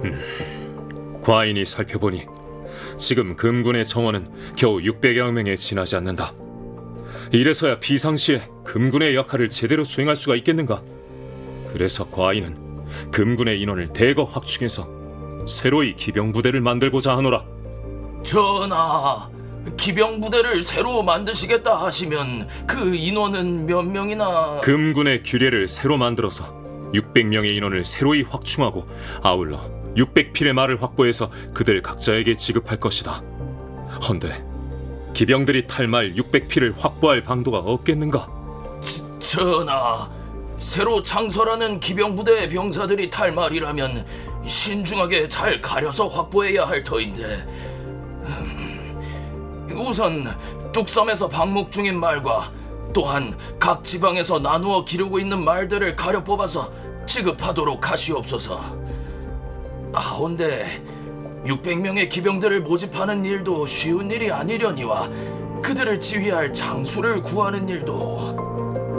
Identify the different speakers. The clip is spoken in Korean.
Speaker 1: 과인이 살펴보니 지금 금군의 정원은 겨우 600여 명에 지나지 않는다. 이래서야 비상시에 금군의 역할을 제대로 수행할 수가 있겠는가? 그래서 과인은 금군의 인원을 대거 확충해서 새로이 기병부대를 만들고자 하노라.
Speaker 2: 전하, 기병부대를 새로 만드시겠다 하시면 그 인원은 몇 명이나...
Speaker 1: 금군의 규례를 새로 만들어서 600명의 인원을 새로이 확충하고 아울러 600필의 말을 확보해서 그들 각자에게 지급할 것이다. 헌데 기병들이 탈 말 600필을 확보할 방도가 없겠는가?
Speaker 2: 전하, 새로 창설하는 기병부대의 병사들이 탈 말이라면 신중하게 잘 가려서 확보해야 할 터인데, 우선 뚝섬에서 방목 중인 말과 또한 각 지방에서 나누어 기르고 있는 말들을 가려 뽑아서 지급하도록 하시옵소서. 하온데 600명의 기병들을 모집하는 일도 쉬운 일이 아니려니와 그들을 지휘할 장수를 구하는 일도...